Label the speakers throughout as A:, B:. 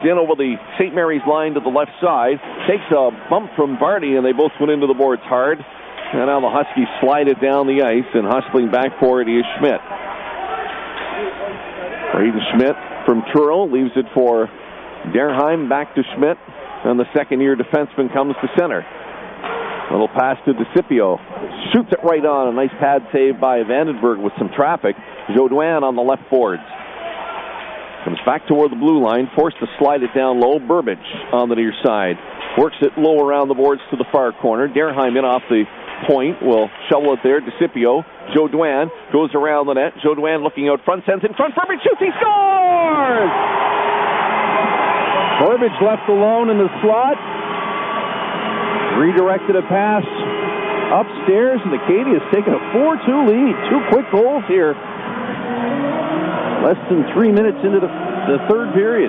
A: in over the St. Mary's line to the left side. Takes a bump from Barty, and they both went into the boards hard. And now the Huskies slide it down the ice, and hustling back for it is Schmidt. Braden Schmidt from Truro leaves it for Derheim, back to Schmidt, and the second-year defenseman comes to center. Little pass to DeCipio. Shoots it right on. A nice pad save by Vandenberg with some traffic. Jodoin on the left boards. Comes back toward the blue line. Forced to slide it down low. Burbage on the near side. Works it low around the boards to the far corner. Derheim in off the point. Will shovel it there. DeCipio. Jodoin goes around the net. Jodoin looking out front. Sends in front. Burbage shoots. He scores!
B: Burbage left alone in the slot. Redirected a pass upstairs, and Acadia has taken a 4-2 lead. Two quick goals here. Less than 3 minutes into the third period.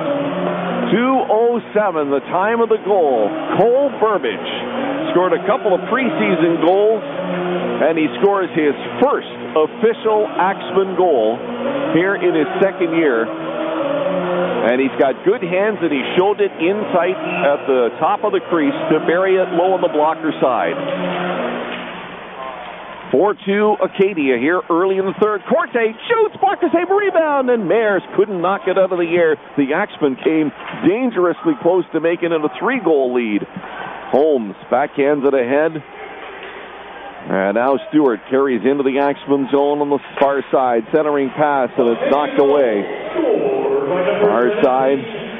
A: 2:07, the time of the goal. Cole Burbage scored a couple of preseason goals, and he scores his first official Axeman goal here in his second year. And he's got good hands, and he showed it in sight at the top of the crease to bury it low on the blocker side. 4-2 Acadia here early in the third. Corte shoots, blocker save, rebound, and Mayers couldn't knock it out of the air. The Axemen came dangerously close to making it a 3-goal lead. Holmes backhands it ahead. And now Stewart carries into the Axemen zone on the far side. Centering pass, and it's knocked away. Far side.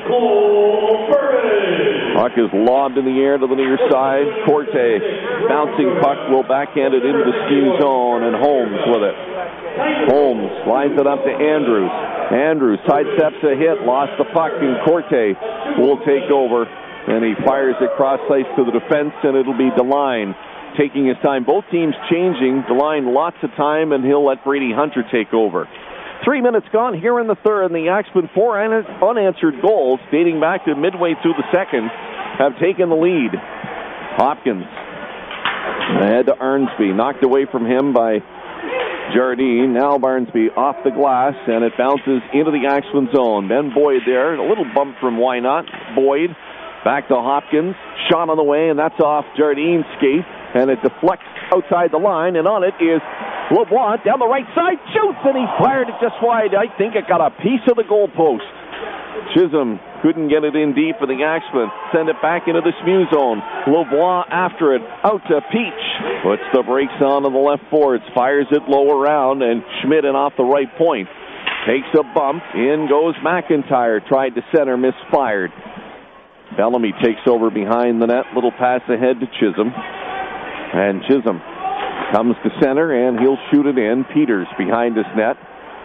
A: Puck is lobbed in the air to the near side. Corte, bouncing puck, will backhand it into the skew zone, and Holmes with it. Holmes lines it up to Andrews. Andrews sidesteps a hit, lost the puck, and Corte will take over. And he fires it cross ice to the defense, and it'll be DeLine taking his time. Both teams changing. DeLine lots of time, and he'll let Brady Hunter take over. 3 minutes gone here in the third, and the Axemen, 4 unanswered goals dating back to midway through the second, have taken the lead. Hopkins ahead to Arnsby, knocked away from him by Jardine. Now Barnsby off the glass, and it bounces into the Axemen zone. Ben Boyd there, a little bump from Why Not. Boyd back to Hopkins, shot on the way, and that's off Jardine's skate, and it deflects outside the line, and on it is LeBlanc down the right side, shoots, and he fired it just wide. I think it got a piece of the goalpost. Chisholm couldn't get it in deep for the Axemen. Send it back into the SMU zone. LeBlanc after it, out to Peach. Puts the brakes on the left boards, fires it low around, and Schmidt in off the right point. Takes a bump, in goes McIntyre, tried to center, misfired. Bellamy takes over behind the net, little pass ahead to Chisholm. And Chisholm comes to center, and he'll shoot it in. Peters behind his net.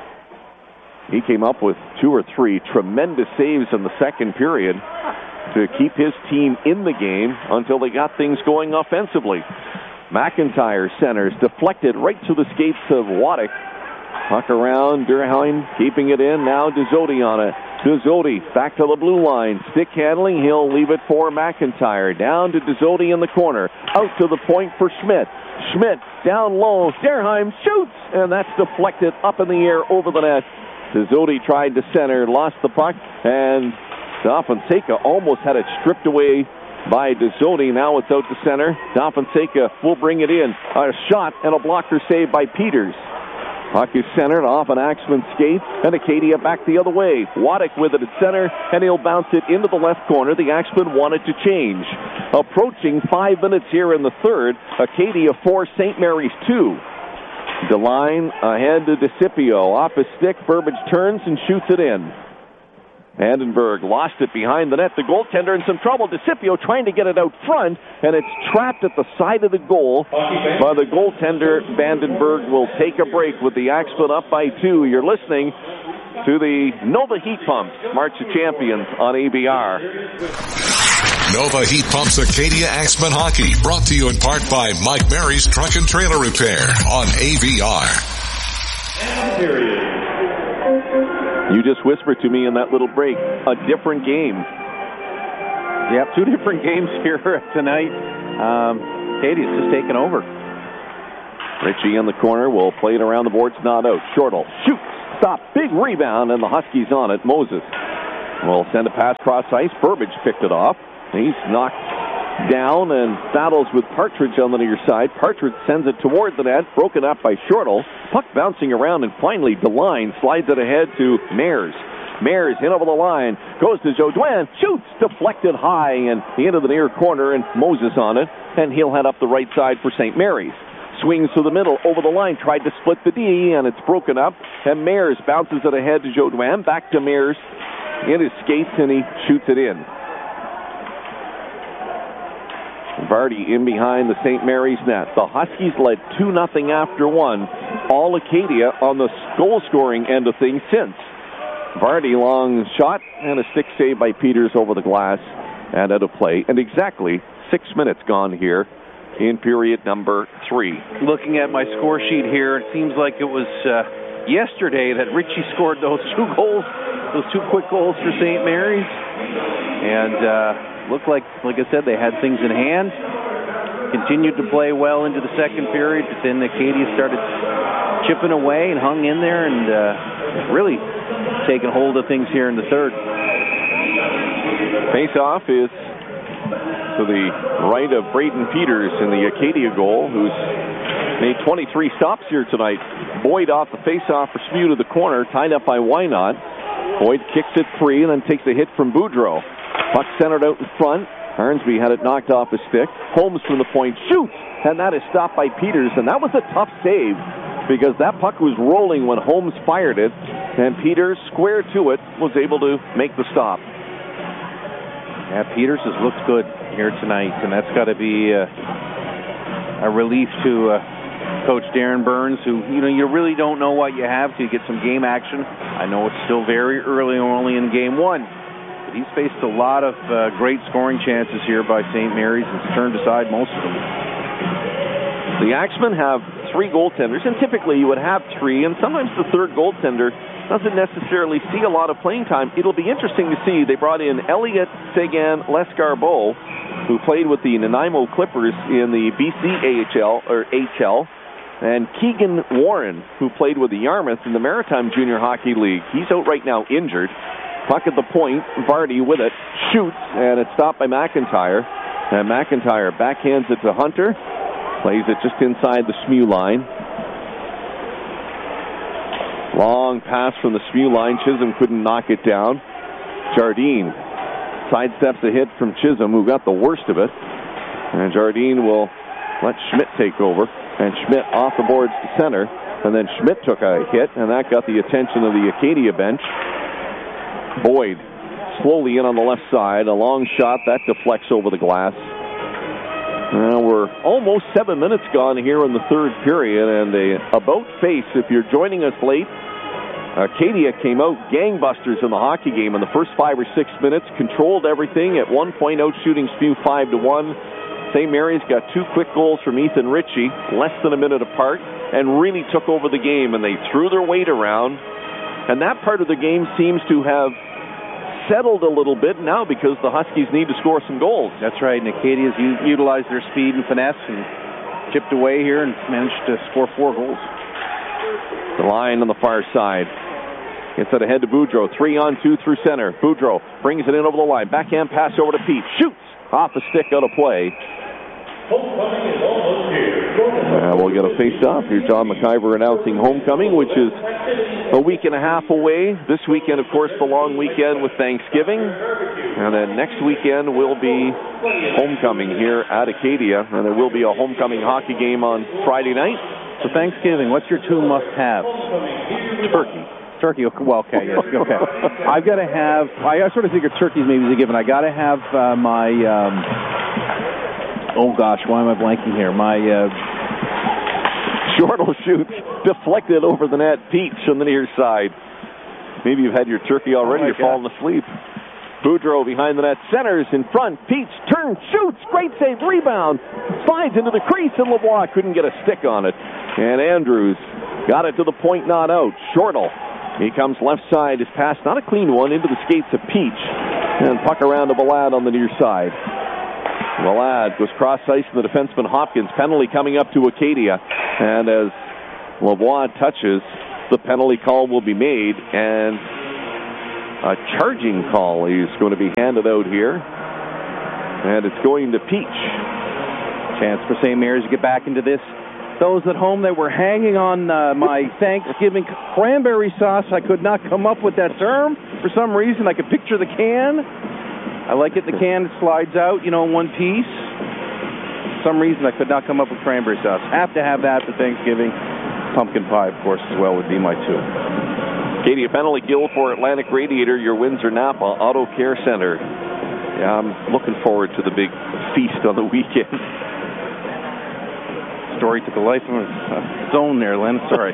A: He came up with 2 or 3 tremendous saves in the second period to keep his team in the game until they got things going offensively. McIntyre centers, deflected right to the skates of Waddick. Puck around, Derheim keeping it in. Now Dezodi on it. Dezodi back to the blue line. Stick handling. He'll leave it for McIntyre. Down to Dezodi in the corner. Out to the point for Schmidt. Schmidt down low. Derheim shoots, and that's deflected up in the air over the net. Dezodi tried to center, lost the puck, and Dafonseca almost had it stripped away by Dezodi. Now it's out to center. Dafonseca will bring it in. A shot and a blocker save by Peters. Puck is centered off an Axeman skate, and Acadia back the other way. Waddick with it at center, and he'll bounce it into the left corner. The Axemen wanted to change. Approaching 5 minutes here in the third. Acadia 4, St. Mary's 2. DeLine ahead to DeCipio. Off his stick, Burbage turns and shoots it in. Vandenberg lost it behind the net. The goaltender in some trouble. DeCipio trying to get it out front, and it's trapped at the side of the goal by the goaltender. Vandenberg will take a break with the Axemen up by 2. You're listening to the Nova Heat Pumps March of Champions on ABR.
C: Nova Heat Pumps Acadia Axemen Hockey, brought to you in part by Mike Mary's Truck and Trailer Repair on ABR.
A: You just whispered to me in that little break, a different game.
B: Yep, 2 different games here tonight. Acadia's just taken over.
A: Ritchie in the corner will play it around the boards, not out. Shortle shoots, stop, big rebound, and the Huskies on it. Moses will send a pass cross ice. Burbage picked it off. He's knocked down and battles with Partridge on the near side. Partridge sends it toward the net, broken up by Shortle. Puck bouncing around, and finally DeLine slides it ahead to Mares. Mares in over the line, goes to Jodoin, shoots, deflected high and into the near corner, and Moses on it, and he'll head up the right side for St. Mary's. Swings to the middle, over the line, tried to split the D, and it's broken up, and Mares bounces it ahead to Jodoin, back to Mares in his skates, and he shoots it in. Vardy in behind the St. Mary's net. The Huskies led 2-0 after one. All Acadia on the goal-scoring end of things since. Vardy, long shot, and a stick save by Peters over the glass and out of play. And exactly 6 minutes gone here in period number 3.
B: Looking at my score sheet here, it seems like it was yesterday that Ritchie scored those 2 goals, those 2 quick goals for St. Mary's. And looked like I said, they had things in hand. Continued to play well into the second period, but then Acadia started chipping away and hung in there and really taking hold of things here in the third.
A: Face-off is to the right of Braden Peters in the Acadia goal, who's made 23 stops here tonight. Boyd off the face-off for Smew to the corner, tied up by Wynot. Boyd kicks it free and then takes a hit from Boudreau. Puck centered out in front. Arnsby had it knocked off his stick. Holmes from the point shoots, and that is stopped by Peters, and that was a tough save because that puck was rolling when Holmes fired it, and Peters, square to it, was able to make the stop.
B: Yeah, Peters has looked good here tonight, and that's got to be a relief to Coach Darren Burns, who, you really don't know what you have till you get some game action. I know it's still very early, only in game 1. He's faced a lot of great scoring chances here by St. Mary's and turned aside most of them.
A: The Axemen have 3 goaltenders, and typically you would have 3, and sometimes the third goaltender doesn't necessarily see a lot of playing time. It'll be interesting to see. They brought in Elliot Sagan Lescarbeau, who played with the Nanaimo Clippers in the BC HL, and Keegan Warren, who played with the Yarmouth in the Maritime Junior Hockey League. He's out right now injured. Puck at the point, Vardy with it, shoots, and it's stopped by McIntyre. And McIntyre backhands it to Hunter, plays it just inside the Smew line. Long pass from the Smew line. Chisholm couldn't knock it down. Jardine sidesteps a hit from Chisholm, who got the worst of it. And Jardine will let Schmidt take over. And Schmidt off the boards to center. And then Schmidt took a hit, and that got the attention of the Acadia bench. Boyd slowly in on the left side. A long shot. That deflects over the glass. We're almost 7 minutes gone here in the third period, and a about face. If you're joining us late, Acadia came out gangbusters in the hockey game in the first 5 or 6 minutes, controlled everything, at one point out shooting Smew 5-1. St. Mary's got 2 quick goals from Ethan Ritchie, less than a minute apart, and really took over the game, and they threw their weight around. And that part of the game seems to have settled a little bit now because the Huskies need to score some goals.
B: That's right, and Acadia's utilized their speed and finesse and chipped away here and managed to score 4 goals.
A: The line on the far side. Gets it ahead to Boudreau. 3-on-2 through center. Boudreau brings it in over the line. Backhand pass over to Pete. Shoots off the stick, out of play. We'll get a face-off. Here's John McIver announcing homecoming, which is a week and a half away. This weekend, of course, the long weekend with Thanksgiving. And then next weekend will be homecoming here at Acadia. And there will be a homecoming hockey game on Friday night.
B: So Thanksgiving, what's your 2 must-haves? Turkey, well, okay, yes, okay. I've got to have, I sort of figured turkey's maybe a given. I got to have my, oh gosh, why am I blanking here? My,
A: Shortle shoots, deflected over the net. Peach on the near side. Maybe you've had your turkey already, you're falling asleep. Boudreau behind the net, centers in front. Peach turns, shoots, great save, rebound, slides into the crease, and LeBlanc couldn't get a stick on it. And Andrews got it to the point, not out. Shortle, he comes left side, his pass, not a clean one, into the skates of Peach. And puck around to Balad on the near side. Balad goes cross ice from the defenseman Hopkins. Penalty coming up to Acadia. And as LeBlanc touches, the penalty call will be made. And A charging call is going to be handed out here. And it's going to Peach.
B: Chance for St. Mary's to get back into this. Those at home that were hanging on my Thanksgiving cranberry sauce, I could not come up with that term. For some reason, I could picture the can. I like it, the can that slides out, in one piece. For some reason, I could not come up with cranberry sauce. Have to have that for Thanksgiving. Pumpkin pie, of course, as well would be my two.
A: Katie, a penalty kill for Atlantic Radiator, your Windsor Napa Auto Care Center. Yeah, I'm looking forward to the big feast on the weekend.
B: Story took a life of its own there, Len. Sorry.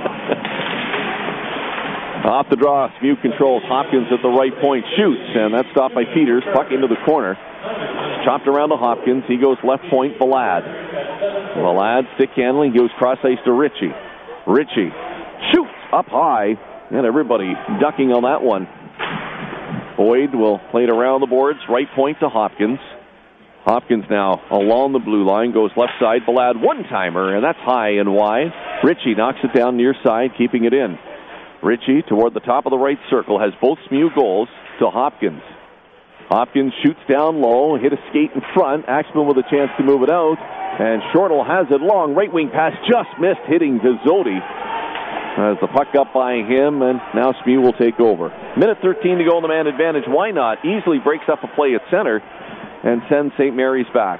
A: Off the draw, Smew controls. Hopkins at the right point, shoots, and that's stopped by Peters. Puck into the corner. Chopped around to Hopkins. He goes left point, Valad. Valad, stick handling, goes cross ice to Ritchie. Ritchie shoots up high, and everybody ducking on that one. Boyd will play it around the boards, right point to Hopkins. Hopkins now along the blue line, goes left side. Valad, one-timer, and that's high and wide. Ritchie knocks it down near side, keeping it in. Ritchie toward the top of the right circle, has both Smew goals to Hopkins. Hopkins shoots down low, hit a skate in front. Axman with a chance to move it out, and Shortle has it long. Right wing pass just missed, hitting Zodi. As the puck up by him, and now Smew will take over. Minute 13 to go in the man advantage. Why not? Easily breaks up a play at center and sends St. Mary's back.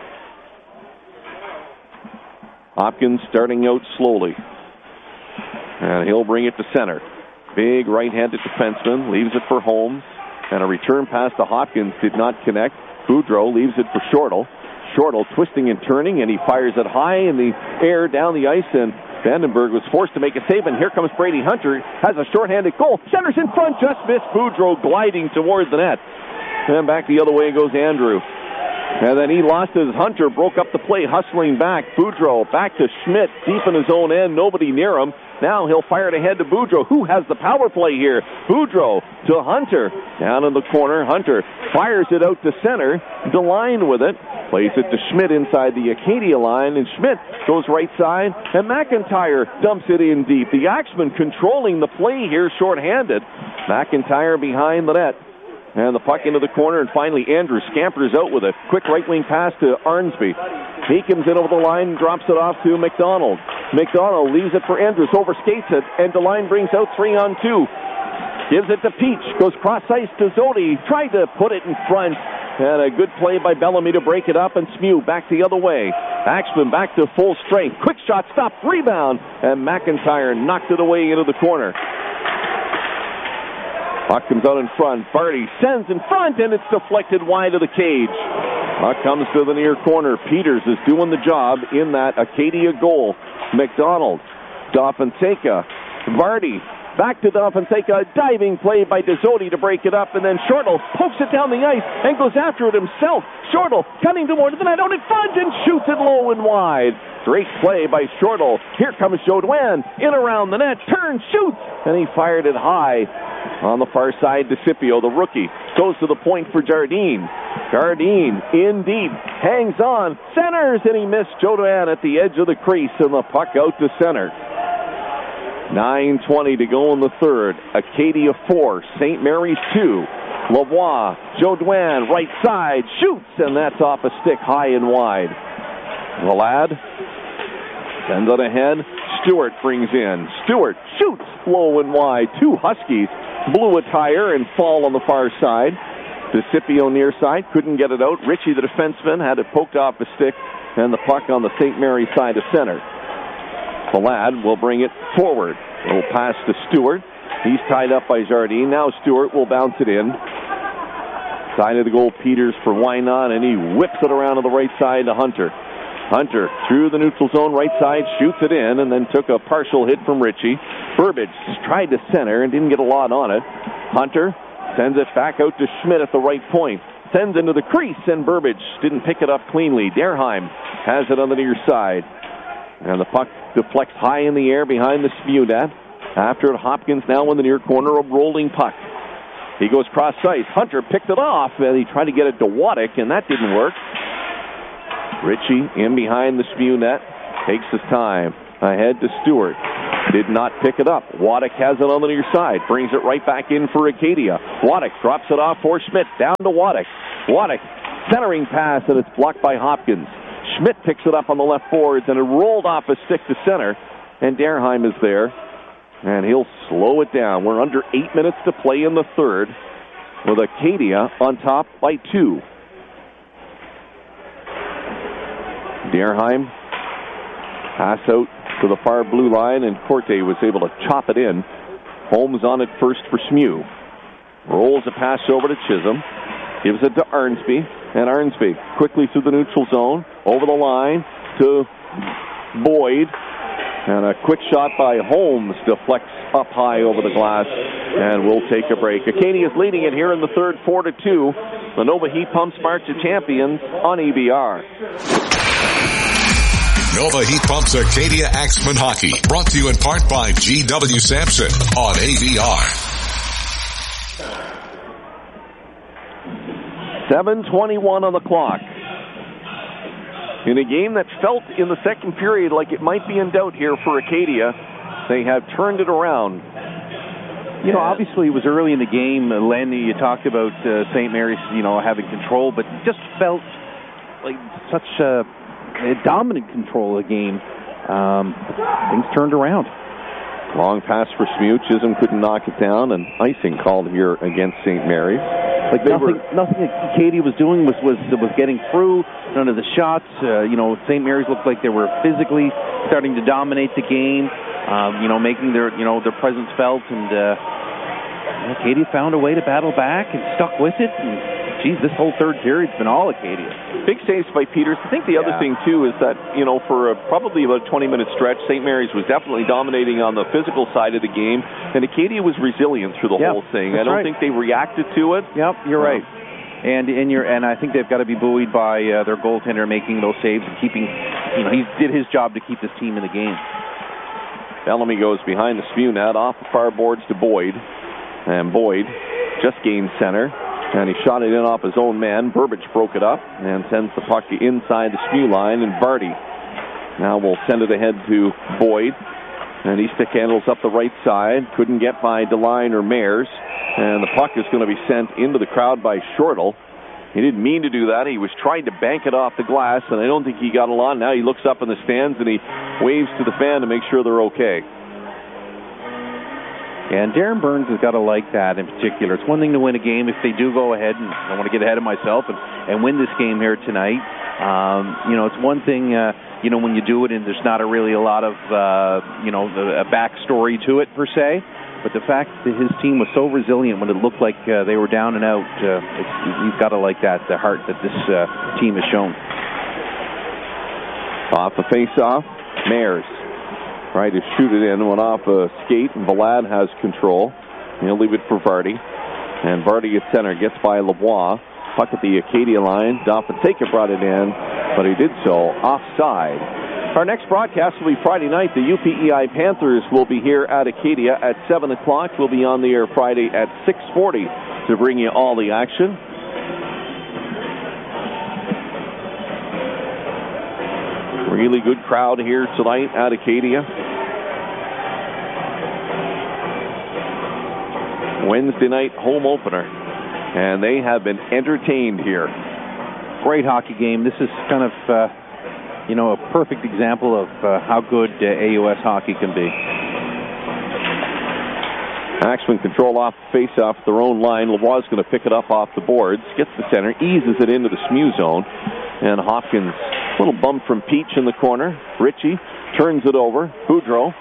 A: Hopkins starting out slowly. And he'll bring it to center. Big right-handed defenseman, leaves it for Holmes. And a return pass to Hopkins did not connect. Boudreau leaves it for Shortle. Shortle twisting and turning, and he fires it high in the air down the ice, and Vandenberg was forced to make a save, and here comes Brady Hunter, has a shorthanded goal. Centers in front, just missed. Boudreau gliding toward the net. And back the other way goes Andrew. And then he lost his. Hunter broke up the play, hustling back. Boudreau back to Schmidt, deep in his own end, nobody near him. Now he'll fire it ahead to Boudreau, who has the power play here. Boudreau to Hunter, down in the corner. Hunter fires it out to center, DeLine with it, plays it to Schmidt inside the Acadia line, and Schmidt goes right side, and McIntyre dumps it in deep. The Axeman controlling the play here, shorthanded. McIntyre behind the net. And the puck into the corner, and finally Andrews scampers out with it. Quick right wing pass to Arnsby. He comes in over the line and drops it off to McDonald. McDonald leaves it for Andrews, overskates it, and DeLine brings out 3-on-2. Gives it to Peach, goes cross ice to Zodi, tried to put it in front, and a good play by Bellamy to break it up, and Smew back the other way. Axman back to full strength. Quick shot, stop, rebound, and McIntyre knocked it away into the corner. Puck comes out in front. Barty sends in front, and it's deflected wide of the cage. Puck comes to the near corner. Peters is doing the job in that Acadia goal. McDonald, Dafonseca, Barty, back to Dafonseca. Diving play by Dezotti to break it up, and then Shortle pokes it down the ice and goes after it himself. Shortle cutting toward the net, out in front, and shoots it low and wide. Great play by Shortle. Here comes Jodwan, in around the net, turns, shoots, and he fired it high. On the far side, DeCipio, the rookie, goes to the point for Jardine. Jardine in deep, hangs on, centers, and he missed Jodwan at the edge of the crease, and the puck out to center. 9:20 to go in the third. Acadia 4, St. Mary's 2. Lavoie, Jodwan, right side, shoots, and that's off a stick high and wide. Valad sends it ahead. Stewart brings in. Stewart shoots low and wide. Two Huskies blew a tire and fall on the far side. DeCipio near side, couldn't get it out. Ritchie, the defenseman, had it poked off a stick, and the puck on the St. Mary's side of center. Valad will bring it forward. Little pass to Stewart. He's tied up by Jardine. Now Stewart will bounce it in. Side of the goal, Peters for Wynot, and he whips it around to the right side to Hunter. Hunter through the neutral zone, right side, shoots it in, and then took a partial hit from Ritchie. Burbage tried to center and didn't get a lot on it. Hunter sends it back out to Schmidt at the right point. Sends into the crease, and Burbage didn't pick it up cleanly. Derheim has it on the near side. And the puck deflects high in the air behind the Smew net. After it, Hopkins now in the near corner, a rolling puck. He goes cross ice. Hunter picked it off, and he tried to get it to Waddick, and that didn't work. Ritchie in behind the Smew net. Takes his time. Ahead to Stewart. did not pick it up. Waddick has it on the near side, brings it right back in for Acadia. Waddick drops it off for Schmidt, down to Waddick. Waddick, centering pass, and it's blocked by Hopkins. Schmidt picks it up on the left boards, and it rolled off a stick to center, and Derheim is there, and he'll slow it down. We're under 8 minutes to play in the third, with Acadia on top by 2. Derheim, pass out to the far blue line, and Corte was able to chop it in. Holmes on it first for Smew. Rolls a pass over to Chisholm. Gives it to Arnsby. And Arnsby quickly through the neutral zone. Over the line to Boyd. And a quick shot by Holmes deflects up high over the glass. And we'll take a break. Acadia is leading it here in the third, 4-2. The Nova Heat Pumps March of Champions on EBR.
C: Nova Heat Pumps Acadia Axeman Hockey, brought to you in part by G.W. Sampson on AVR.
A: 7:21 on the clock. In a game that felt in the second period like it might be in doubt here for Acadia, they have turned it around.
B: You know, obviously it was early in the game. Lenny, you talked about St. Mary's, having control, but it just felt like such a dominant control of the game. Things turned around.
A: Long pass for Smew. Chisholm couldn't knock it down, and icing called here against St. Mary's.
B: Like nothing Acadia was doing was getting through. None of the shots. St. Mary's looked like they were physically starting to dominate the game. Making their presence felt, and Acadia found a way to battle back and stuck with it. And, this whole third period's been all Acadia.
A: Big saves by Peters. I think the other thing, too, is that, for probably about a 20-minute stretch, St. Mary's was definitely dominating on the physical side of the game, and Acadia was resilient through the whole thing. I don't think they reacted to it.
B: Yep, you're right. And I think they've got to be buoyed by their goaltender making those saves and keeping, he did his job to keep this team in the game.
A: Bellamy goes behind the Smew net, off the far boards to Boyd, and Boyd just gained center. And he shot it in off his own man. Burbage broke it up and sends the puck inside the Smew line. And Vardy now will send it ahead to Boyd. And he stick handles up the right side. Couldn't get by DeLine or Mayers. And the puck is going to be sent into the crowd by Shortle. He didn't mean to do that. He was trying to bank it off the glass, and I don't think he got it on. Now he looks up in the stands and he waves to the fan to make sure they're okay.
B: And Darren Burns has got to like that in particular. It's one thing to win a game if they do go ahead, and I don't want to get ahead of myself, and win this game here tonight. It's one thing, when you do it and there's not really a lot of, a backstory to it per se. But the fact that his team was so resilient when it looked like they were down and out, you've got to like that, the heart that this team has shown.
A: Off the face-off, Mayers. Tried to shoot it in, went off a skate, and Valad has control. He'll leave it for Vardy. And Vardy at center gets by Lavoie. Puck at the Acadia line. Doffateka brought it in, but he did so offside. Our next broadcast will be Friday night. The UPEI Panthers will be here at Acadia at 7 o'clock. We'll be on the air Friday at 6:40 to bring you all the action. Really good crowd here tonight at Acadia. Wednesday night home opener, and they have been entertained here.
B: Great hockey game. This is kind of, a perfect example of how good AUS hockey can be.
A: Axeman control off the face-off their own line. Lavoie's going to pick it up off the boards, gets the center, eases it into the Smew zone, and Hopkins, a little bump from Peach in the corner. Ritchie turns it over. Boudreau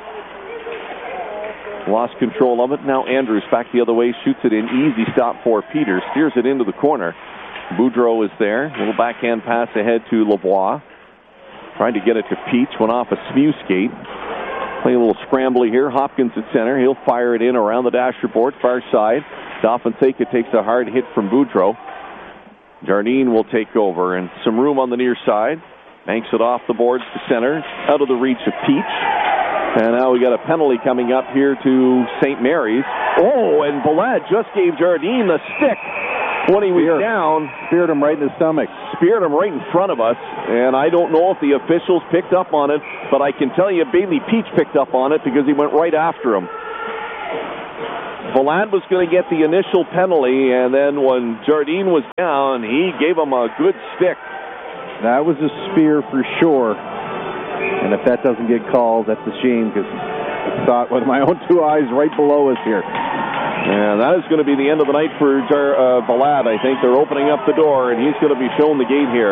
A: lost control of it. Now Andrews back the other way, shoots it in. Easy stop for Peters, steers it into the corner. Boudreau is there. A little backhand pass ahead to Lavoie. Trying to get it to Peach, went off a Smew skate. Playing a little scrambly here. Hopkins at center. He'll fire it in around the dasher board, far side. Doffateka takes a hard hit from Boudreau. Jardine will take over, and some room on the near side. Banks it off the boards to center, out of the reach of Peach. And now we got a penalty coming up here to St. Mary's. Oh, and Valad just gave Jardine the stick. when he was down.
B: Speared him right in the stomach.
A: Speared him right in front of us, and I don't know if the officials picked up on it, but I can tell you Bailey Peach picked up on it because he went right after him. Valad was going to get the initial penalty, and then when Jardine was down, he gave him a good stick.
B: That was a spear for sure. And if that doesn't get called, that's a shame, because I saw it with my own two eyes right below us here.
A: And that is going to be the end of the night for Valad. I think they're opening up the door, and he's going to be shown the gate here.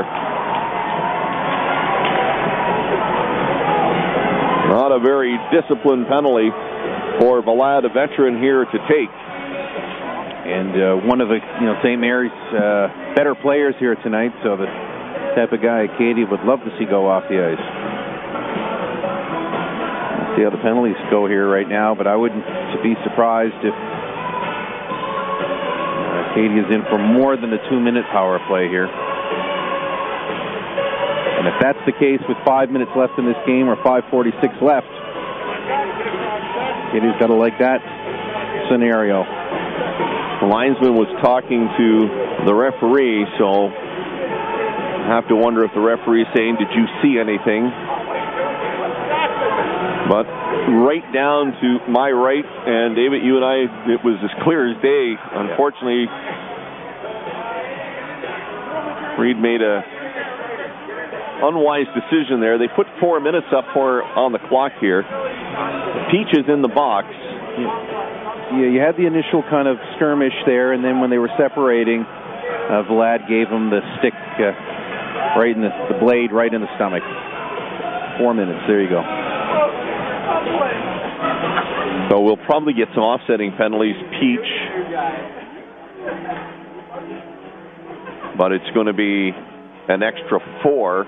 A: Not a very disciplined penalty for Valad, a veteran here, to take.
B: And one of the St. Mary's better players here tonight, so the type of guy Katie would love to see go off the ice. See how the penalties go here right now, but I wouldn't be surprised if Katie is in for more than a 2-minute power play here. And if that's the case with 5 minutes left in this game, or 5:46 left, Katie's got to like that scenario.
A: The linesman was talking to the referee, so I have to wonder if the referee is saying, "Did you see anything?" But right down to my right, and David, you and I, it was as clear as day. Unfortunately, Reed made a unwise decision there. They put 4 minutes up on the clock here. Peach is in the box.
B: Yeah, you had the initial kind of skirmish there, and then when they were separating, Vlad gave him the stick right in the blade right in the stomach. 4 minutes. There you go.
A: So we'll probably get some offsetting penalties. Peach, but it's going to be an extra 4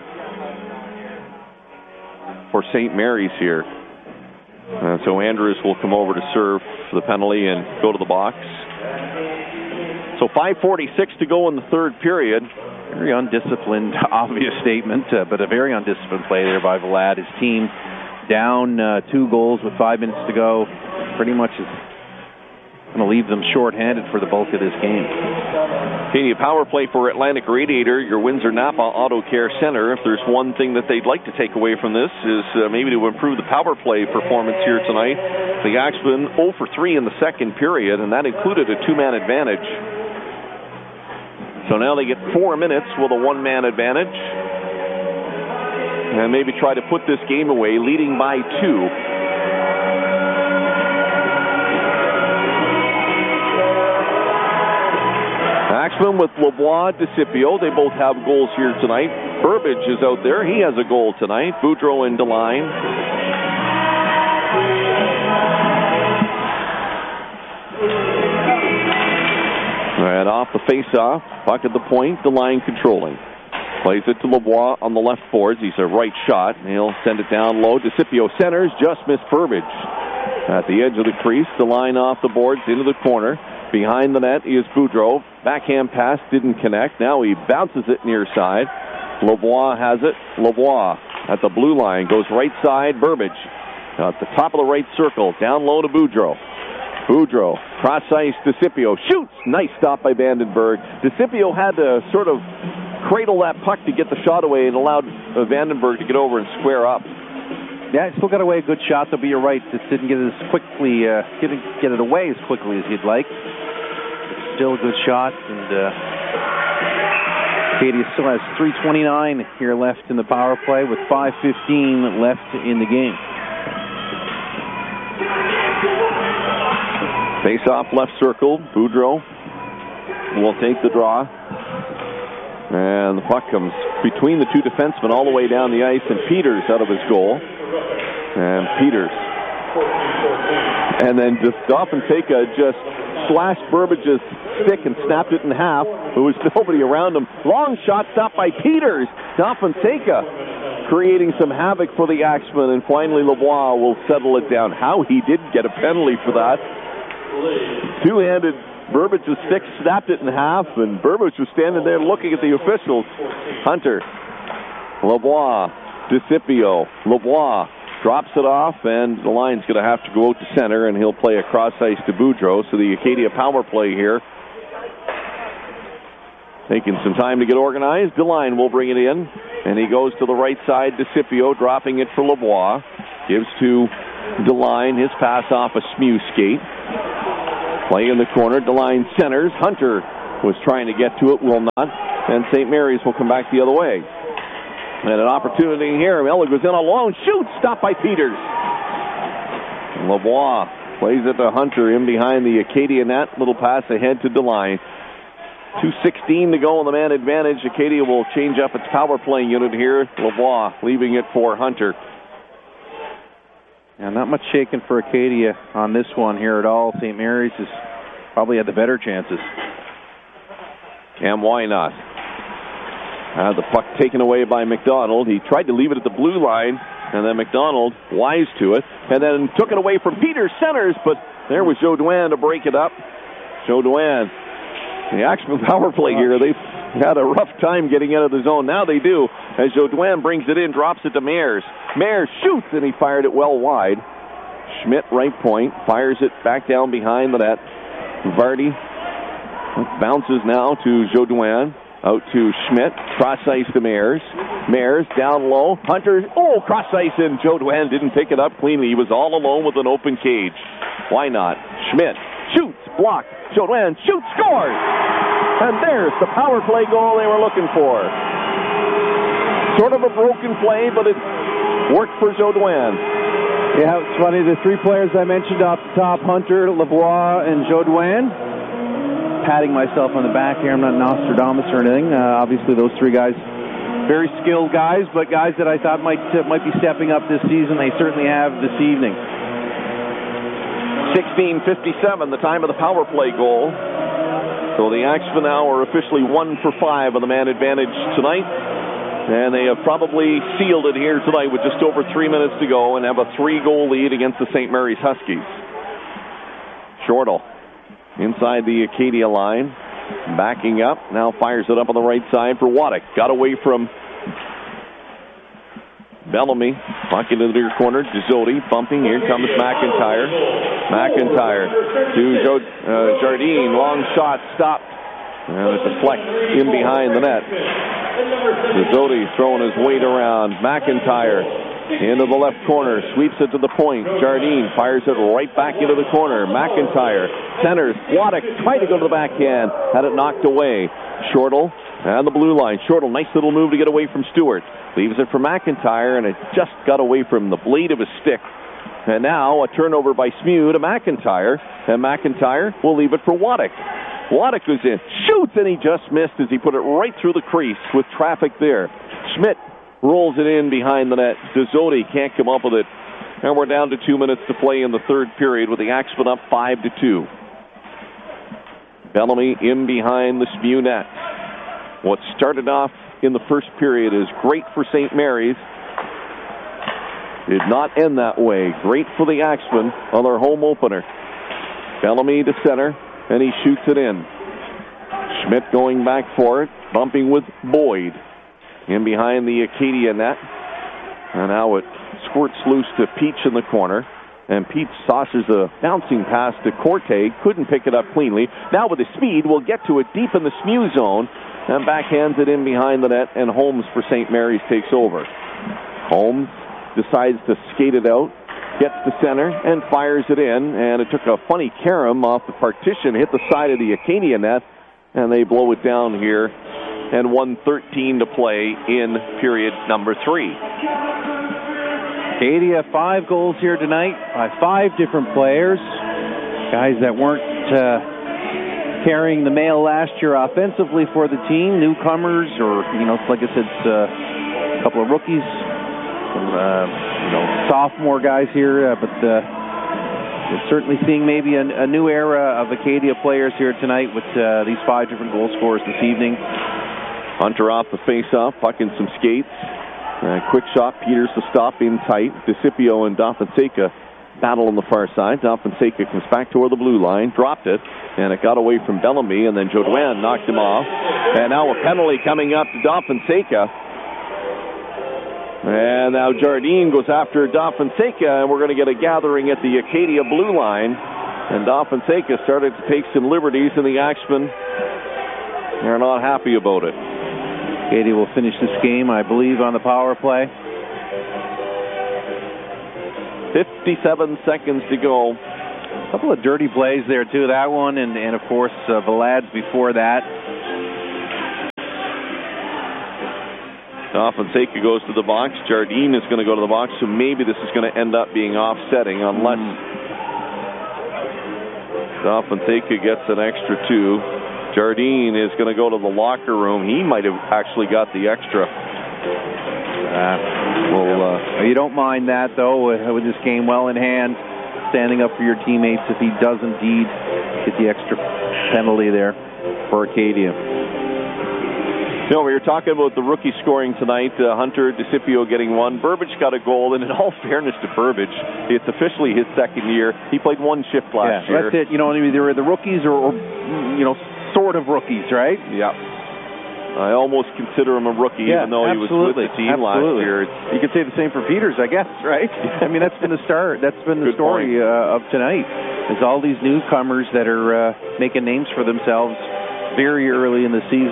A: for St. Mary's here. So Andrews will come over to serve for the penalty and go to the box. So 5:46 to go in the third period.
B: Very undisciplined, obvious statement, but a very undisciplined play there by Vlad. His team down 2 goals with 5 minutes to go. Pretty much is going to leave them shorthanded for the bulk of this game.
A: Acadia power play for Atlantic Radiator, your Windsor Napa Auto Care Center. If there's one thing that they'd like to take away from this is maybe to improve the power play performance here tonight. The Axemen 0 for 3 in the second period, and that included a 2-man advantage. So now they get 4 minutes with a 1-man advantage. And maybe try to put this game away, leading by 2. Axemen with Lavoie, DeCipio. They both have goals here tonight. Burbage is out there. He has a goal tonight. Boudreau and DeLine. And off the face-off, puck at the point, DeLine controlling. Plays it to Lavoie on the left boards. He's a right shot. He'll send it down low. DeCipio centers, just missed Burbage. At the edge of the crease, DeLine off the boards into the corner. Behind the net is Boudreau. Backhand pass didn't connect. Now he bounces it near side. Lavoie has it. Lavoie at the blue line goes right side. Burbage at the top of the right circle. Down low to Boudreau. Boudreau cross ice. DeCipio shoots. Nice stop by Vandenberg. DeCipio had to sort of cradle that puck to get the shot away and allowed Vandenberg to get over and square up.
B: Yeah, still got away a good shot, though, but you're right. Just didn't get it as quickly, didn't get it away as quickly as he'd like. Still a good shot, and Acadia still has 3:29 here left in the power play with 5:15 left in the game.
A: Face off left circle. Boudreau will take the draw. And the puck comes between the two defensemen all the way down the ice, and Peters out of his goal. And Peters. And then just Dauphin-Seca just slashed Burbage's stick and snapped it in half. There was nobody around him. Long shot stopped by Peters. Dauphin-Seca creating some havoc for the Axemen, and finally Lavoie will settle it down. How he did get a penalty for that. Two-handed Burbage's stick snapped it in half, and Burbage was standing there looking at the officials. Hunter, Lavoie, DeCipio. Lavoie drops it off, and the line's going to have to go out to center, and he'll play a cross ice to Boudreau. So the Acadia power play here taking some time to get organized. DeLine will bring it in, and he goes to the right side. DeCipio dropping it for Lavoie. Gives to DeLine. His pass off a Smew skate. Play in the corner. DeLine centers. Hunter was trying to get to it, will not. And St. Mary's will come back the other way. And an opportunity here. Ella goes in alone. Shoots. Stopped by Peters. Lavoie plays it to Hunter in behind the Acadia net. Little pass ahead to DeLine. 2:16 to go on the man advantage. Acadia will change up its power play unit here. Lavoie leaving it for Hunter.
B: Yeah, not much shaking for Acadia on this one here at all. St. Mary's has probably had the better chances.
A: And why not? The puck taken away by McDonald. He tried to leave it at the blue line, and then McDonald, wise to it, and then took it away from Peters, centers, but there was Jodoin to break it up. Jodoin, the Axemen power play here, they've had a rough time getting out of the zone. Now they do, as Jodoin brings it in, drops it to Mayers. Mayers shoots, and he fired it well wide. Schmidt, right point, fires it back down behind the net. Vardy bounces now to Jodoin. Out to Schmidt. Cross ice to Mayers. Mayers down low. Hunter. Oh, cross ice, and Jodoin didn't pick it up cleanly. He was all alone with an open cage. Why not? Schmidt shoots. Blocked. Jodoin shoots. Scores. And there's the power play goal they were looking for. Sort of a broken play, but it worked for Jodoin.
B: Yeah, it's funny. The three players I mentioned off the top, Hunter, Lavoie, and Jodoin. Patting myself on the back here. I'm not Nostradamus or anything. Obviously, those three guys, very skilled guys, but guys that I thought might be stepping up this season. They certainly have this evening.
A: 16:57, the time of the power play goal. So the Axemen now are officially 1 for 5 on the man advantage tonight. And they have probably sealed it here tonight with just over 3 minutes to go and have a 3-goal lead against the St. Mary's Huskies. Shortle inside the Acadia line, backing up, now fires it up on the right side for Waddick. Got away from Bellamy, puck into the near corner, Dzodi bumping, here comes McIntyre. McIntyre to Jardine, long shot, stopped, and it's a flex in behind the net. Dzodi throwing his weight around. McIntyre into the left corner, sweeps it to the point. Jardine fires it right back into the corner. McIntyre centers. Waddick tried to go to the backhand, had it knocked away. Shortle and the blue line. Shortle, nice little move to get away from Stewart. Leaves it for McIntyre, and it just got away from the blade of his stick. And now a turnover by Smew to McIntyre, and McIntyre will leave it for Waddick. Waddick goes in, shoots, and he just missed as he put it right through the crease with traffic there. Schmidt rolls it in behind the net. Dzodi can't come up with it. And we're down to 2 minutes to play in the third period with the Axemen up 5-2. Bellamy in behind the Smew net. What started off in the first period is great for St. Mary's. Did not end that way. Great for the Axemen on their home opener. Bellamy to center, and he shoots it in. Schmidt going back for it, bumping with Boyd. In behind the Acadia net. And now it squirts loose to Peach in the corner. And Peach saucers a bouncing pass to Corte. Couldn't pick it up cleanly. Now with his speed, will get to it deep in the Smew zone. And backhands it in behind the net. And Holmes for St. Mary's takes over. Holmes decides to skate it out. Gets to center and fires it in. And it took a funny carom off the partition. Hit the side of the Acadia net. And they blow it down here. And 1:13 to play in period number 3.
B: Acadia, 5 goals here tonight by 5 different players. Guys that weren't carrying the mail last year offensively for the team. Newcomers, or, like I said, a couple of rookies. Some, sophomore guys here. But we're certainly seeing maybe a new era of Acadia players here tonight with these 5 different goal scorers this evening.
A: Hunter off the face-off, puck in some skates. Quick shot, Peters to stop in tight. DeCipio and Dafonseca battle on the far side. Dafonseca comes back toward the blue line, dropped it, and it got away from Bellamy, and then Jodoin knocked him off. And now a penalty coming up to Dafonseca. And now Jardine goes after Dafonseca, and we're going to get a gathering at the Acadia blue line. And Dafonseca started to take some liberties, and the Axemen They're not happy about it.
B: Acadia will finish this game, I believe, on the power play.
A: 57 seconds to go.
B: A couple of dirty plays there, too. That one, and of course, Vlad before that.
A: Fonseca goes to the box. Jardine is going to go to the box, so maybe this is going to end up being offsetting unless Fonseca gets an extra 2. Jardine is going to go to the locker room. He might have actually got the extra.
B: You don't mind that, though, with this game well in hand, standing up for your teammates if he does indeed get the extra penalty there for Acadia.
A: We were talking about the rookie scoring tonight. Hunter DeCipio getting 1. Burbage got a goal, and in all fairness to Burbage, it's officially his second year. He played one shift last year.
B: That's it. Either the rookies or sort of rookies, right?
A: Yeah. I almost consider him a rookie, even though he was with the team last year.
B: You could say the same for Peters, I guess, right? I mean, that's been the start. That's been the story of tonight. Is all these newcomers that are making names for themselves very early in the season.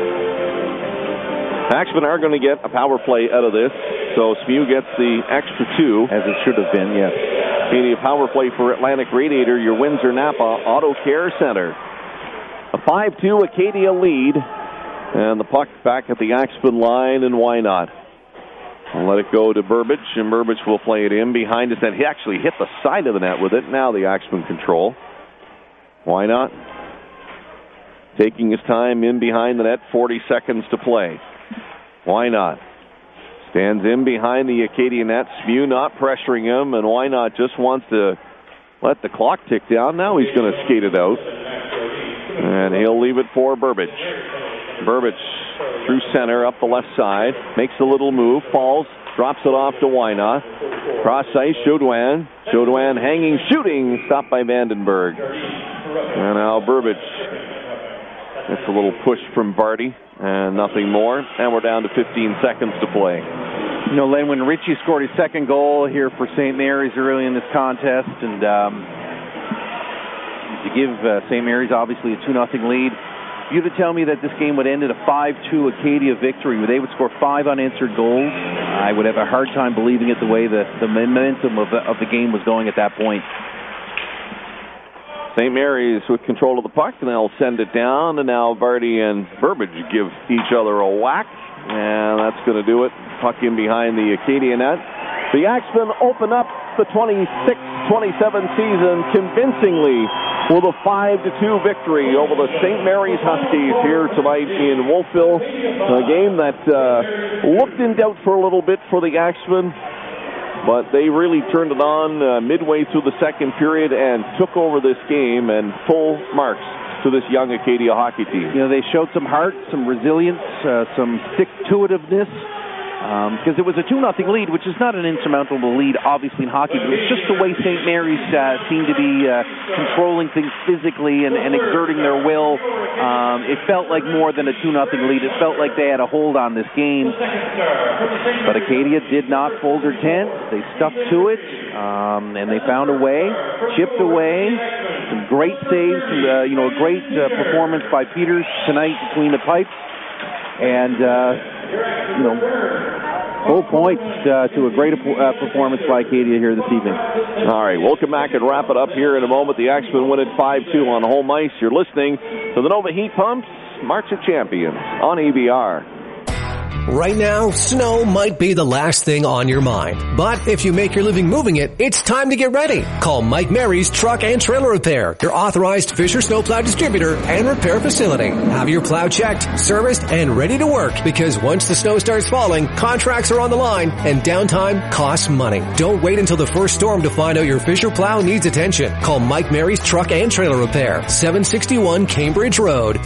A: Axemen are going to get a power play out of this, so SMU gets the extra 2.
B: As it should have been, yes.
A: Acadia power play for Atlantic Radiator, your Windsor Napa Auto Care Center. A 5-2 Acadia lead, and the puck back at the Axemen line, and why not? I'll let it go to Burbage, and Burbage will play it in behind his net. He actually hit the side of the net with it. Now the Axemen control. Why not? Taking his time in behind the net, 40 seconds to play. Why not? Stands in behind the Acadia net. SMU not pressuring him, and why not just wants to let the clock tick down. Now he's going to skate it out, and he'll leave it for Burbage. Burbage through center, up the left side, makes a little move, falls, drops it off to Wynot. Cross ice, Chaudouin. Chaudouin hanging, shooting, stopped by Vandenberg. And now Burbage. It's a little push from Barty, and nothing more. And we're down to 15 seconds to play.
B: Len, when Ritchie scored his second goal here for St. Mary's early in this contest, and to give St. Mary's obviously a 2-0 lead, you to tell me that this game would end in a 5-2 Acadia victory, where they would score 5 unanswered goals, I would have a hard time believing it the way the momentum of the game was going at that point.
A: St. Mary's with control of the puck, and they'll send it down, and now Barty and Burbage give each other a whack, and that's going to do it. Puck in behind the Acadia net. The Axemen open up the 26-27 season convincingly with a 5-2 victory over the St. Mary's Huskies here tonight in Wolfville. A game that looked in doubt for a little bit for the Axemen, but they really turned it on midway through the second period and took over this game, and full marks to this young Acadia hockey team.
B: They showed some heart, some resilience, some stick-to-itiveness, because it was a 2-0 lead, which is not an insurmountable lead, obviously, in hockey, but it's just the way St. Mary's seemed to be controlling things physically and exerting their will. It felt like more than a 2-0 lead. It felt like they had a hold on this game. But Acadia did not fold their tent. They stuck to it, and they found a way, chipped away. Some great saves, a great performance by Peters tonight between the pipes. And, full points to a great performance by Acadia here this evening.
A: All right, we'll come back and wrap it up here in a moment. The Axemen win it 5-2 on home ice. You're listening to the Nova Heat Pumps March of Champions on AVR.
D: Right now, snow might be the last thing on your mind. But if you make your living moving it, it's time to get ready. Call Mike Mary's Truck and Trailer Repair, your authorized Fisher snowplow distributor and repair facility. Have your plow checked, serviced, and ready to work, because once the snow starts falling, contracts are on the line and downtime costs money. Don't wait until the first storm to find out your Fisher plow needs attention. Call Mike Mary's Truck and Trailer Repair, 761 Cambridge Road,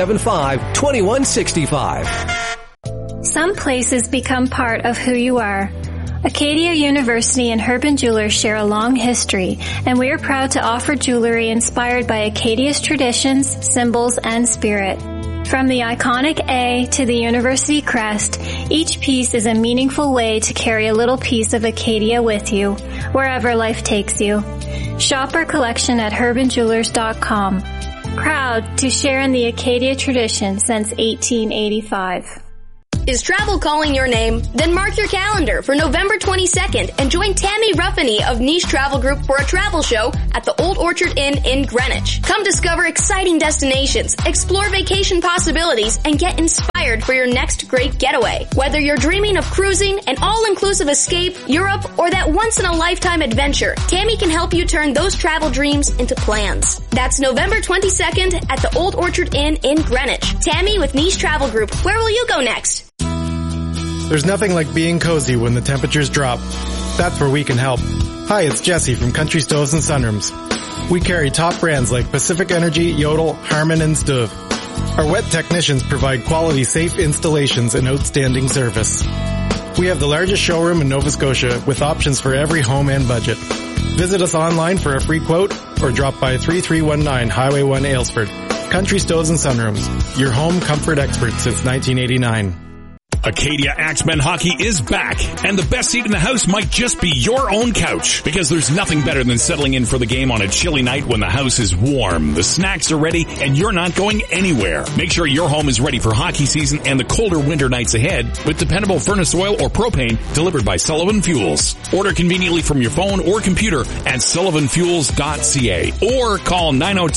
D: 375-2165.
E: Some places become part of who you are. Acadia University and Herbin Jewelers share a long history, and we are proud to offer jewelry inspired by Acadia's traditions, symbols, and spirit. From the iconic A to the university crest, each piece is a meaningful way to carry a little piece of Acadia with you, wherever life takes you. Shop our collection at herbinjewelers.com. Proud to share in the Acadia tradition since 1885.
F: Is travel calling your name? Then mark your calendar for November 22nd and join Tammy Ruffany of Niche Travel Group for a travel show at the Old Orchard Inn in Greenwich. Come discover exciting destinations, explore vacation possibilities, and get inspired for your next great getaway. Whether you're dreaming of cruising, an all-inclusive escape, Europe, or that once-in-a-lifetime adventure, Tammy can help you turn those travel dreams into plans. That's November 22nd at the Old Orchard Inn in Greenwich. Tammy with Niche Travel Group. Where will you go next?
G: There's nothing like being cozy when the temperatures drop. That's where we can help. Hi, it's Jesse from Country Stoves and Sunrooms. We carry top brands like Pacific Energy, Yodel, Harman, and Stuv. Our wet technicians provide quality, safe installations and outstanding service. We have the largest showroom in Nova Scotia with options for every home and budget. Visit us online for a free quote or drop by 3319 Highway 1 Aylesford. Country Stoves and Sunrooms, your home comfort expert since 1989.
H: Acadia Axemen Hockey is back, and the best seat in the house might just be your own couch, because there's nothing better than settling in for the game on a chilly night when the house is warm, the snacks are ready, and you're not going anywhere. Make sure your home is ready for hockey season and the colder winter nights ahead with dependable furnace oil or propane delivered by Sullivan Fuels. Order conveniently from your phone or computer at sullivanfuels.ca or call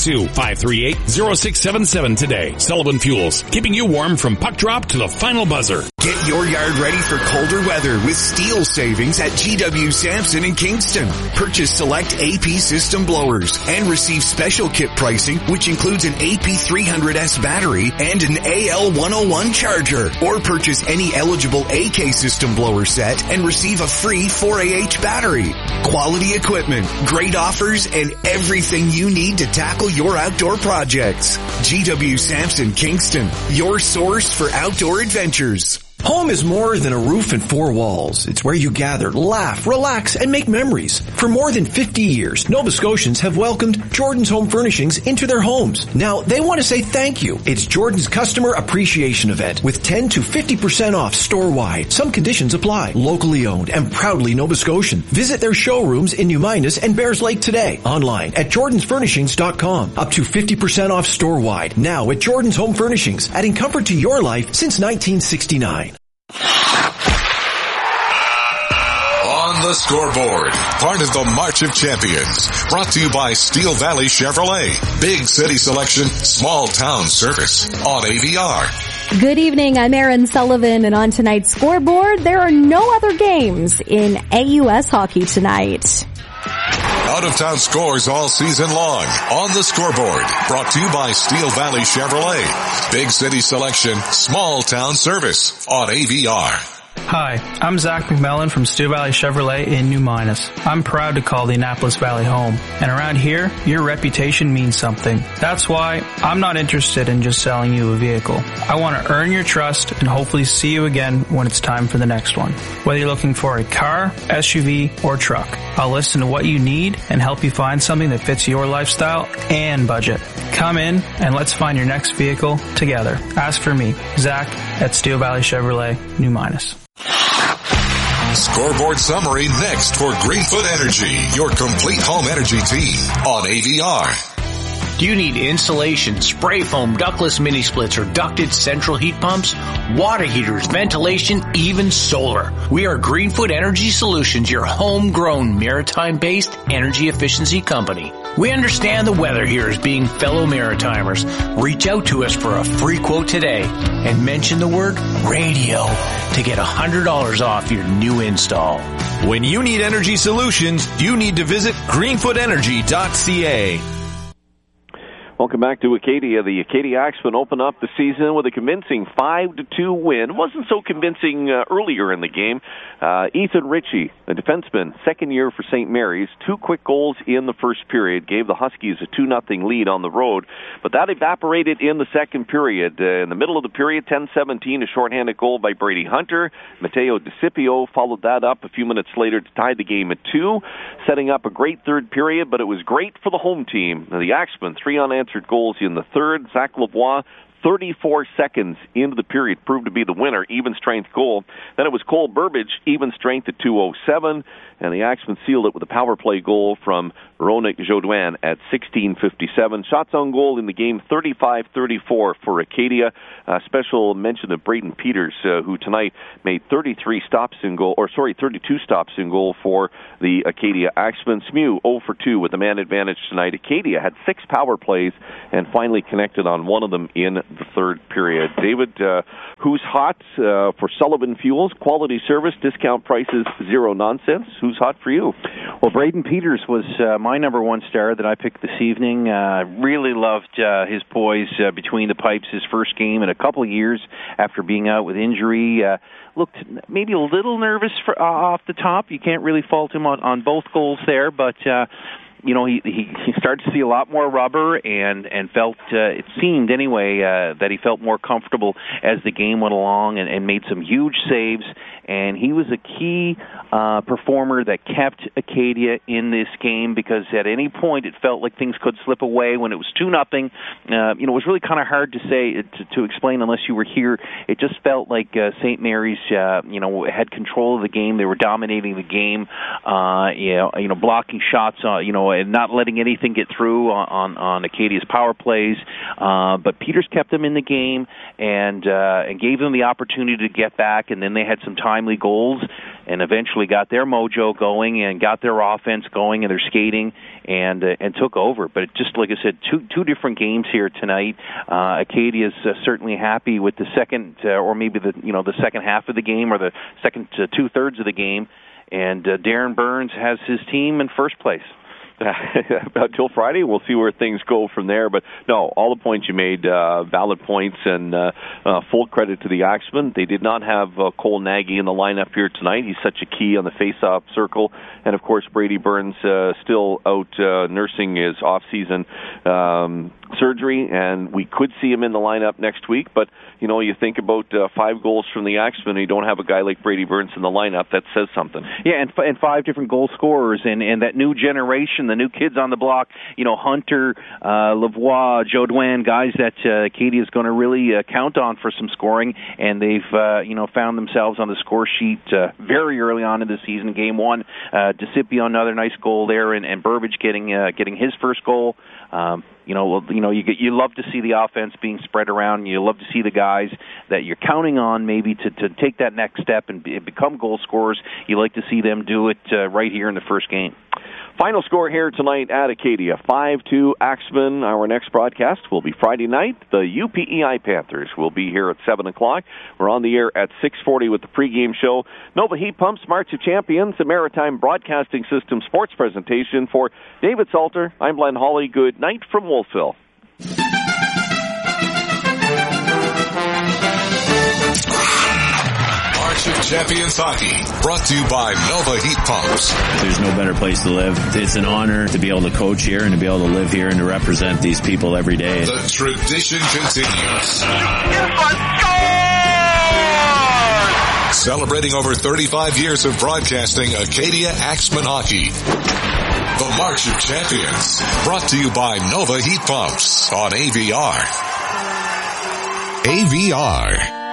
H: 902-538-0677 today. Sullivan Fuels, keeping you warm from puck drop to the final buzzer.
I: Get your yard ready for colder weather with steel savings at GW Sampson in Kingston. Purchase select AP system blowers and receive special kit pricing, which includes an AP300S battery and an AL101 charger. Or purchase any eligible AK system blower set and receive a free 4AH battery. Quality equipment, great offers, and everything you need to tackle your outdoor projects. GW Sampson Kingston, your source for outdoor adventures.
J: Home is more than a roof and four walls. It's where you gather, laugh, relax, and make memories. For more than 50 years, Nova Scotians have welcomed Jordan's Home Furnishings into their homes. Now, they want to say thank you. It's Jordan's Customer Appreciation Event with 10 to 50% off store-wide. Some conditions apply. Locally owned and proudly Nova Scotian. Visit their showrooms in New Minas and Bears Lake today. Online at jordansfurnishings.com. Up to 50% off store-wide. Now at Jordan's Home Furnishings, adding comfort to your life since 1969.
C: On the scoreboard, part of the March of Champions, brought to you by Steel Valley Chevrolet. Big city selection, small town service on AVR.
K: Good evening, I'm Erin Sullivan, and on tonight's scoreboard, there are no other games in AUS hockey tonight.
C: Out-of-town scores all season long on the scoreboard, brought to you by Steel Valley Chevrolet. Big city selection, small town service on AVR.
L: Hi, I'm Zach McMillan from Steel Valley Chevrolet in New Minas. I'm proud to call the Annapolis Valley home, and around here, your reputation means something. That's why I'm not interested in just selling you a vehicle. I want to earn your trust and hopefully see you again when it's time for the next one. Whether you're looking for a car, SUV, or truck, I'll listen to what you need and help you find something that fits your lifestyle and budget. Come in and let's find your next vehicle together. Ask for me, Zach at Steel Valley Chevrolet, New Minas.
C: Scoreboard summary next for Greenfoot Energy, your complete home energy team on AVR.
M: Do you need insulation, spray foam, ductless mini splits, or ducted central heat pumps? Water heaters, ventilation, even solar. We are Greenfoot Energy Solutions, your homegrown maritime-based energy efficiency company. We understand the weather here as being fellow Maritimers. Reach out to us for a free quote today and mention the word radio to get $100 off your new install.
N: When you need energy solutions, you need to visit greenfootenergy.ca.
A: Welcome back to Acadia. The Acadia Axemen open up the season with a convincing 5-2 win. It wasn't so convincing earlier in the game. Ethan Ritchie, a defenseman, second year for St. Mary's, 2 quick goals in the first period, gave the Huskies a 2-0 lead on the road. But that evaporated in the second period. In the middle of the period, 10-17, a shorthanded goal by Brady Hunter. Matteo DeCipio followed that up a few minutes later to tie the game at 2, setting up a great third period, but it was great for the home team. The Axemen, 3 unanswered goals in the third. Zach Lavoie, 34 seconds into the period proved to be the winner, even strength goal. Then it was Cole Burbage, even strength at 2:07, and the Axemen sealed it with a power play goal from Veronique Jaudoin at 16:57. Shots on goal in the game, 35-34 for Acadia. Special mention of Braden Peters, who tonight made 32 stops in goal for the Acadia Axemen. SMU 0 for 2 with the man advantage tonight. Acadia had 6 power plays and finally connected on one of them in the third period. David, who's hot for Sullivan Fuels? Quality service, discount prices, zero nonsense. Who's hot for you?
B: Well, Braden Peters was my number one star that I picked this evening. Really loved his poise between the pipes his first game in a couple of years after being out with injury. Looked maybe a little nervous off the top. You can't really fault him on both goals there, but he started to see a lot more rubber and felt, it seemed anyway, that he felt more comfortable as the game went along and made some huge saves. And he was a key performer that kept Acadia in this game, because at any point it felt like things could slip away when it was 2-0. It was really kind of hard to say, to explain unless you were here. It just felt like St. Mary's, had control of the game. They were dominating the game, blocking shots, and not letting anything get through on Acadia's power plays. But Peters kept them in the game and gave them the opportunity to get back, and then they had some timely goals and eventually got their mojo going and got their offense going and their skating and took over. But it just, like I said, two different games here tonight. Acadia's certainly happy with the second, or maybe the second half of the game, or the second 2/3 of the game, and Darren Burns has his team in first place.
A: Until Friday, we'll see where things go from there. But no, all the points you made, valid points, and full credit to the Axemen. They did not have Cole Nagy in the lineup here tonight. He's such a key on the face-off circle. And, of course, Brady Burns still out nursing his off-season surgery, and we could see him in the lineup next week. But, you think about 5 goals from the Axemen, and you don't have a guy like Brady Burns in the lineup. That says something.
B: Yeah, and 5 different goal scorers, and that new generation, the new kids on the block, Hunter, Lavoie, Jaudoin, guys that Acadia is going to really count on for some scoring, and they've found themselves on the score sheet very early on in the season. Game 1, DeCipio, another nice goal there, and Burbage getting his first goal. You love to see the offense being spread around. You love to see the guys that you're counting on maybe to take that next step and become goal scorers. You like to see them do it right here in the first game.
A: Final score here tonight at Acadia, 5-2 Axemen. Our next broadcast will be Friday night. The UPEI Panthers will be here at 7 o'clock. We're on the air at 6:40 with the pregame show. Nova Heat Pumps, March of Champions, the Maritime Broadcasting System sports presentation. For David Salter, I'm Glenn Hawley. Good night from Wolfville.
C: Champions Hockey, brought to you by Nova Heat Pumps.
O: There's no better place to live. It's an honor to be able to coach here and to be able to live here and to represent these people every day.
C: The tradition continues. Celebrating over 35 years of broadcasting Acadia Axemen Hockey. The March of Champions, brought to you by Nova Heat Pumps on AVR. AVR.